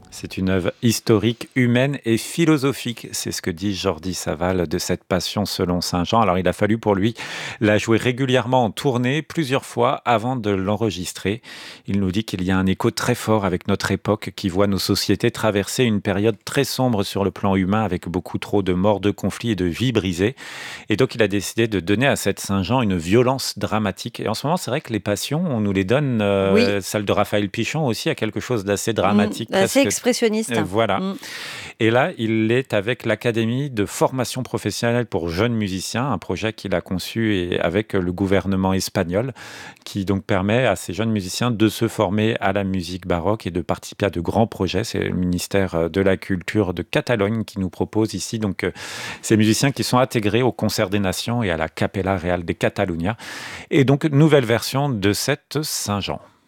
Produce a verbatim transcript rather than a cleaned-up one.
C'est une œuvre historique, humaine et philosophique. C'est ce que dit Jordi Savall de cette Passion selon saint Jean. Alors il a fallu pour lui la jouer régulièrement en tournée, plusieurs fois avant de l'enregistrer. Il nous dit qu'il y a un écho très fort avec notre époque qui voit nos sociétés traverser une période très sombre sur le plan humain avec beaucoup trop de morts, de conflits et de vies brisées. Et donc il a décidé de donner à cette Saint-Jean une violence dramatique. Et en ce moment, c'est vrai que les passions, on nous les donne, Oui, euh, celle de Raphaël Pichon aussi, a quelque chose d'assez mmh, dramatique, assez presque. expressionniste. Euh, Voilà. Mmh. Et là, il est avec l'Académie de formation professionnelle pour jeunes musiciens, un projet qu'il a conçu et avec le gouvernement espagnol, qui donc permet à ces jeunes musiciens de se former à la musique baroque et de participer à de grands projets. C'est le ministère de la Culture de Catalogne qui nous propose ici donc euh, ces musiciens qui sont intégrés au Concert des Nations et à la Capella Real de Catalunya. Et donc, nouvelle version de cette Saint-Jean.